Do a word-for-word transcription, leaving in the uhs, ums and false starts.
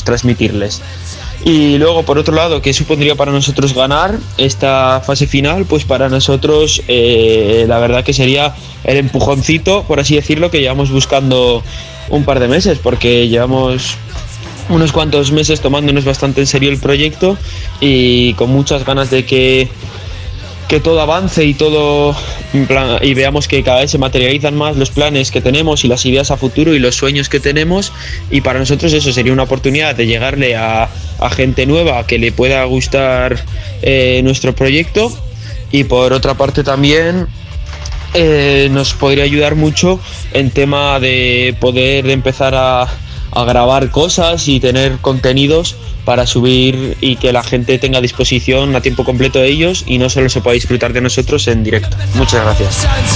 transmitirles. Y luego, por otro lado, ¿qué supondría para nosotros ganar esta fase final? Pues para nosotros eh, la verdad que sería el empujoncito, por así decirlo, que llevamos buscando un par de meses, porque llevamos unos cuantos meses tomándonos bastante en serio el proyecto y con muchas ganas de que que todo avance y todo en plan, y veamos que cada vez se materializan más los planes que tenemos y las ideas a futuro y los sueños que tenemos, y para nosotros eso sería una oportunidad de llegarle a, a gente nueva que le pueda gustar eh, nuestro proyecto, y por otra parte también eh, nos podría ayudar mucho en tema de poder empezar a a grabar cosas y tener contenidos para subir y que la gente tenga a disposición a tiempo completo de ellos y no solo se pueda disfrutar de nosotros en directo. Muchas gracias.